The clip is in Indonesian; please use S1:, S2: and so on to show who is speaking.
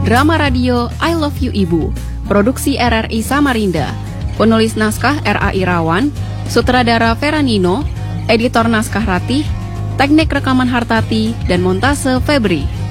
S1: Drama radio I Love You Ibu, produksi RRI Samarinda. Penulis naskah R.A. Irawan, sutradara Veranino, editor naskah Ratih, teknik rekaman Hartati, dan montase Febri.